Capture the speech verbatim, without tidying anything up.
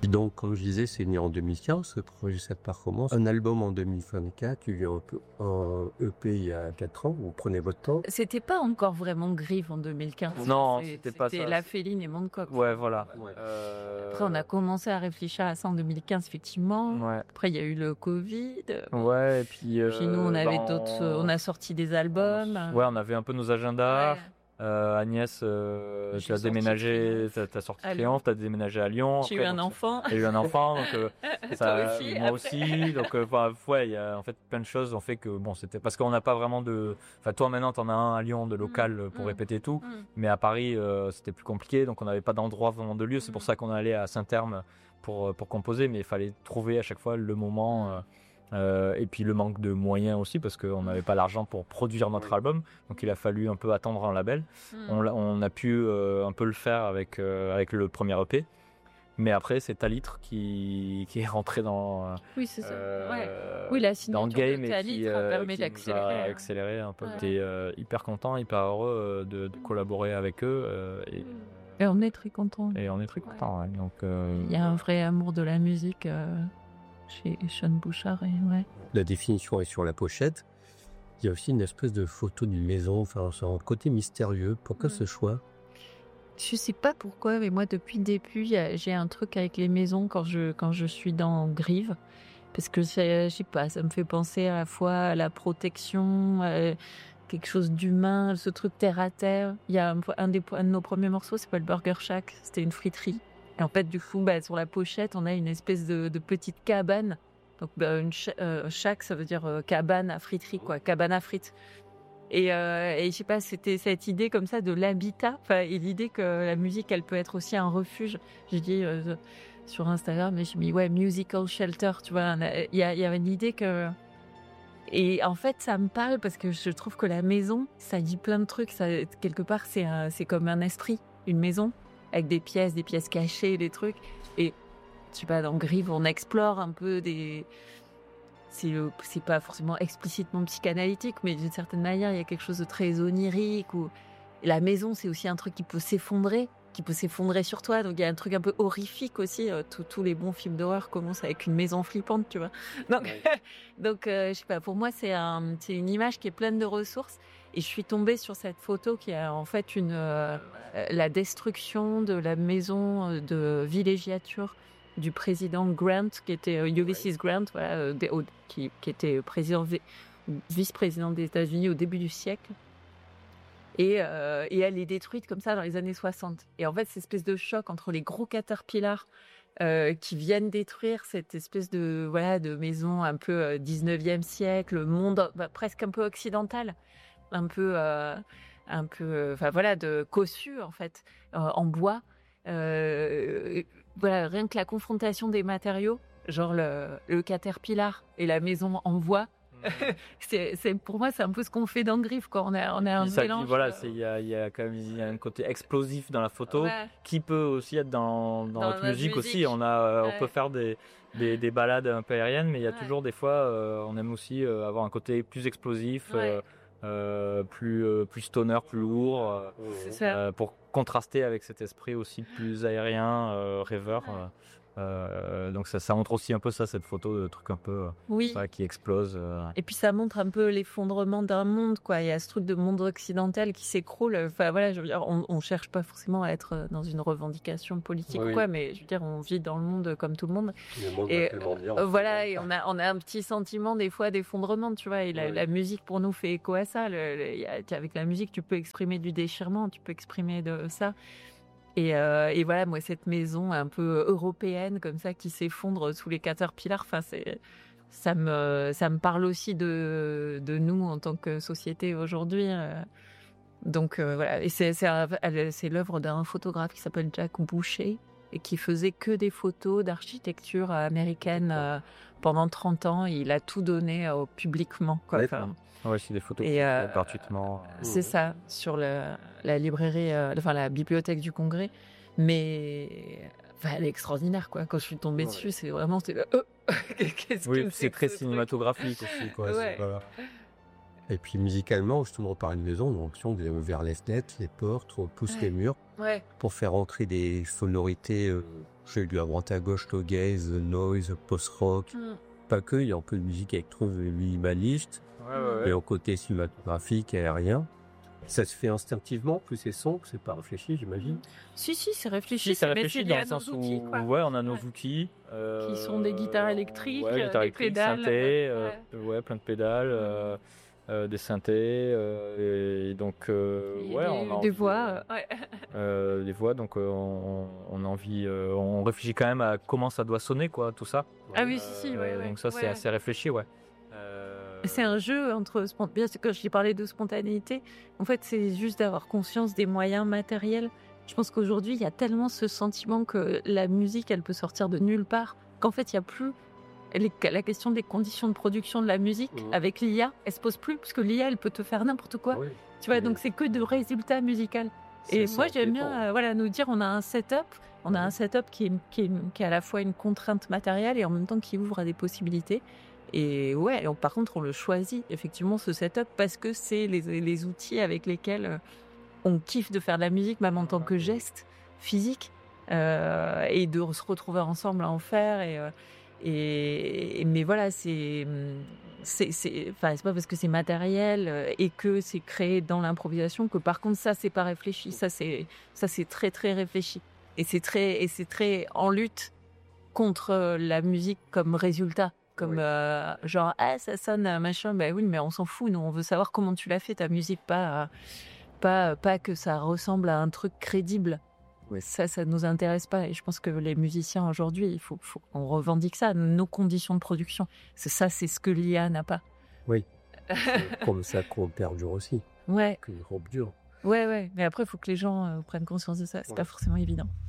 Donc, comme je disais, c'est né en deux mille quinze, ce projet Cette Performance. Un album en deux mille vingt-quatre, il y a un, peu, un E P il y a quatre ans, vous prenez votre temps. C'était pas encore vraiment Grive en deux mille quinze. Non, C'est- c'était pas ça. C'était La Féline et Mondcock. Ouais, voilà. Ouais. Euh... Après, on a commencé à réfléchir à ça en deux mille quinze, effectivement. Ouais. Après, il y a eu le Covid. Ouais, et puis... Euh, Puis nous, on avait bah, d'autres... On a sorti des albums. Ouais, on avait un peu nos agendas. Ouais. Euh, Agnès, euh, J'ai tu as sorti déménagé, t'as, t'as sorti À Lyon. Triomphe, t'as déménagé à Lyon. J'ai eu Après, un donc, enfant. J'ai eu un enfant, donc euh, ça, Toi aussi, moi après. aussi. Donc, euh, bah, ouais, il y a en fait plein de choses ont fait que bon, c'était parce qu'on n'a pas vraiment de. Enfin, toi maintenant, t'en as un à Lyon de local Mmh, pour mmh, répéter tout, mmh. mais à Paris, euh, c'était plus compliqué, donc on n'avait pas d'endroit vraiment de lieu. C'est pour Mmh. ça qu'on allait à Saint-Terme pour pour composer, mais il fallait trouver à chaque fois le moment. Euh, Euh, et puis le manque de moyens aussi parce qu'on n'avait pas l'argent pour produire notre Oui. album, donc il a fallu un peu attendre un label. Mmh. On, l'a- on a pu euh, un peu le faire avec, euh, avec le premier E P, mais après c'est Talitre qui, qui est rentré dans, euh, Oui, c'est ça. euh, Ouais. Oui, la dans le signature game de et Talitre qui, euh, permet qui nous a d'accélérer. accéléré un peu. Ouais. J'étais euh, hyper content, hyper heureux euh, de, de collaborer avec eux euh, et, Et on est très contents. et on est très contents. Ouais. Donc, euh, Il y a un vrai amour de la musique euh, chez Sean Bouchard. Et ouais. La définition est sur la pochette. Il y a aussi une espèce de photo d'une maison, enfin, c'est un côté mystérieux. Pourquoi Mm. ce choix? Je sais pas pourquoi, mais moi, depuis le début, il y a- j'ai un truc avec les maisons quand je, quand je suis dans Grive. Parce que, c'est- je sais pas, ça me fait penser à la fois à la protection, à quelque chose d'humain, ce truc terre à terre. Il y a un, un, des, un de nos premiers morceaux, c'est pas le Burger Shack, c'était une friterie. Et en fait, du coup, bah, sur la pochette, on a une espèce de, de petite cabane. Donc, bah, une ch- euh, shack, ça veut dire euh, cabane à friterie, quoi, cabane à frites. Et, euh, et je sais pas, c'était cette idée comme ça de l'habitat, enfin, et l'idée que la musique, elle peut être aussi un refuge. J'ai dit euh, sur Instagram, mais j'ai mis ouais, musical shelter, tu vois. Il y a, il y a une idée que. Et en fait, ça me parle parce que je trouve que la maison, ça dit plein de trucs. Ça, quelque part, c'est un, c'est comme un esprit, une maison avec des pièces, des pièces cachées, des trucs. Et je sais pas, dans Grive, on explore un peu des. C'est, c'est pas forcément explicitement psychanalytique, mais d'une certaine manière, il y a quelque chose de très onirique. Où la maison, c'est aussi un truc qui peut s'effondrer, qui peut s'effondrer sur toi. Donc il y a un truc un peu horrifique aussi. Tous, tous les bons films d'horreur commencent avec une maison flippante, tu vois. Donc, Ouais. donc euh, je sais pas. Pour moi, c'est un, c'est une image qui est pleine de ressources. Et je suis tombée sur cette photo qui a en fait une euh, la destruction de la maison de villégiature du président Grant, qui était euh, Ulysses Grant, voilà, euh, des- au- qui, qui était président, vi- vice-président des États-Unis au début du siècle. Et, euh, et elle est détruite comme ça dans les années soixante. Et en fait, cette espèce de choc entre les gros caterpillars euh, qui viennent détruire cette espèce de voilà de maison un peu euh, dix-neuvième siècle, monde bah, presque un peu occidental, un peu euh, un peu enfin voilà de cossu en fait euh, en bois. Euh, voilà, rien que la confrontation des matériaux, genre le, le caterpillar et la maison en bois, c'est, c'est pour moi c'est un peu ce qu'on fait dans Griff, quoi. On a on a un ça, mélange. voilà, c'est il y a, il y a quand même il y a un côté explosif dans la photo Ouais. qui peut aussi être dans, dans, Dans notre notre musique, musique. aussi. On a euh, Ouais. on peut faire des, des des balades un peu aériennes, mais il y a Ouais. toujours des fois euh, on aime aussi euh, avoir un côté plus explosif, Ouais. euh, euh, plus euh, plus stoner, plus lourd, euh, C'est ça. euh, pour contraster avec cet esprit aussi plus aérien, euh, rêveur. Ouais. euh, euh, donc ça, ça montre aussi un peu ça, cette photo de truc un peu euh, Oui. voilà, qui explose. euh. Et puis ça montre un peu l'effondrement d'un monde, quoi. Il y a ce truc de monde occidental qui s'écroule. Enfin voilà, je veux dire, on, on cherche pas forcément à être dans une revendication politique Oui. ou quoi, mais je veux dire, on vit dans le monde comme tout le monde. Le monde Et, va tellement bien. Euh, voilà, et on a on a un petit sentiment des fois d'effondrement, tu vois. Et la, Ouais. la musique pour nous fait écho à ça. Le, le- y a- avec la musique, tu peux exprimer du déchirement, tu peux exprimer de ça. Et, euh, et voilà, moi, cette maison un peu européenne comme ça qui s'effondre sous les caterpillars, enfin, c'est, ça me, ça me parle aussi de, de nous en tant que société aujourd'hui. euh. Donc euh, voilà, et c'est, c'est, un- elle- c'est l'œuvre d'un photographe qui s'appelle Jack Boucher et qui faisait que des photos d'architecture américaine euh, pendant trente ans. Et il a tout donné euh, publiquement, quoi. D'accord. Enfin, Ouais, c'est des photos Et, qui euh, sont gratuitement. c'est ça, sur le, la librairie, euh, enfin la bibliothèque du Congrès. Mais enfin, elle est extraordinaire, quoi. Quand je suis tombée Ouais. dessus, c'est vraiment, c'est euh, qu'est-ce Oui, que c'est que très ce truc cinématographique aussi, quoi. Ouais. c'est- voilà. Et puis musicalement, justement, on parle de maison, donc si on vous avez ouvert les fenêtres, les portes, on pousse Ouais. les murs Ouais, pour faire entrer des sonorités euh, J'ai lu à droite à gauche le gaze, le noise, post-rock. Mm. Pas que, il y a un peu de musique électro minimaliste. Ouais, ouais, ouais. Et au côté cinématographique, aérien. Ça se fait instinctivement, plus c'est son, que c'est pas réfléchi, j'imagine. Si, si, c'est réfléchi. Si, ça mais réfléchit c'est dans lié le à nos sens où outils, quoi. ouais, on a nos Ouais. outils euh, Qui sont des guitares électriques, ouais, euh, guitares des électriques, pédales, synthés, euh, euh, ouais, plein de pédales, euh, euh, des synthés, euh, et donc euh, Il y a ouais, des, on a des envie, voix. euh, euh, ouais. euh, des voix, donc euh, on, on a envie, euh, on réfléchit quand même à comment ça doit sonner, quoi, tout ça. Ah oui, si, si, ouais, Euh, ouais. Donc ça, c'est ouais. assez réfléchi, ouais. Euh, C'est un jeu entre spont- bien sûr, quand j'ai parlé de spontanéité, en fait c'est juste d'avoir conscience des moyens matériels. Je pense qu'aujourd'hui il y a tellement ce sentiment que la musique elle peut sortir de nulle part qu'en fait il y a plus les- la question des conditions de production de la musique Mhm. avec l'I A, elle se pose plus parce que l'I A elle peut te faire n'importe quoi. Oui. Tu vois, Mais donc c'est que de résultats musicaux. c'est Et ça moi j'aime dépend. bien euh, voilà nous dire on a un setup, on a Ouais. un setup qui est, qui est qui est à la fois une contrainte matérielle et en même temps qui ouvre à des possibilités. Et ouais, on- par contre, on le choisit effectivement ce setup parce que c'est les, les outils avec lesquels euh, on kiffe de faire de la musique, même en tant que geste physique, euh, et de se retrouver ensemble à en faire. Et, euh, et, et- mais voilà, c'est c'est c'est enfin c'est pas parce que c'est matériel euh, et que c'est créé dans l'improvisation que par contre ça c'est pas réfléchi. Ça c'est ça c'est très très réfléchi et c'est très et c'est très en lutte contre euh, la musique comme résultat. Comme Oui. euh, genre, ah, ça sonne euh, machin, ben oui, mais on s'en fout, nous, on veut savoir comment tu l'as fait ta musique, pas, euh, pas, pas que ça ressemble à un truc crédible. Oui. Ça, ça nous intéresse pas. Et je pense que les musiciens aujourd'hui, il faut, faut qu'on revendique ça, nos conditions de production. C'est ça, c'est ce que l'I A n'a pas. Oui. C'est comme ça qu'on perdure aussi, Ouais, qu'il robe dur. ouais, ouais. Mais après, il faut que les gens euh, prennent conscience de ça. C'est Ouais. pas forcément évident.